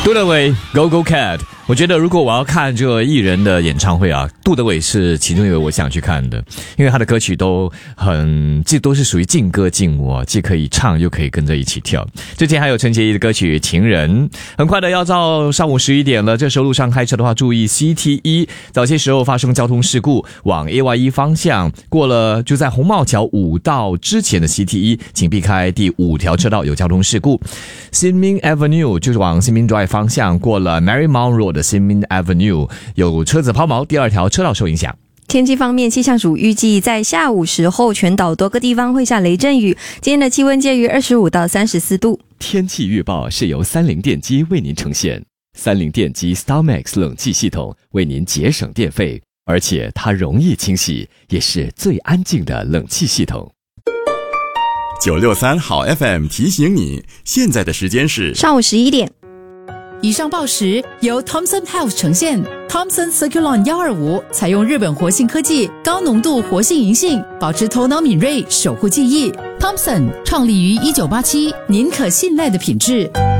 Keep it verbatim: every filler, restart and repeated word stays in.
杜德伟 Go Go Cat， 我觉得如果我要看这个艺人的演唱会啊，杜德伟是其中一个我想去看的，因为他的歌曲都很，这都是属于劲歌劲舞啊，既可以唱又可以跟着一起跳。最近还有陈洁仪的歌曲《情人》，很快的要到上午十一点了，这时候路上开车的话注意 C T 一， 早些时候发生交通事故，往 A Y 一 方向过了就在红帽桥五道之前的 C T 一， 请避开第五条车道有交通事故。Sin-Ming Avenue 就是往 Sin-Ming Drive 方向过了 Marymount Road 的 Sin-Ming Avenue 有车子抛锚，第二条车道受影响。 天气方面，气象署预计在下午时候全岛多个地方会下雷阵雨，今天的气温介于二十五到三十四度。 天气预报是由三菱电机为您呈现，三菱电机 StarMax 冷气系统为您节省电费，而且它容易清洗，也是最安静的冷气系统。 九六三好 F M 提醒你，现在的时间是上午十一点。 以上报时由 Thomson Health 呈现。 Thomson Circulon 一二五采用日本活性科技，高浓度活性银杏，保持头脑敏锐，守护记忆。 Thomson 创立于一九八七，您可信赖的品质。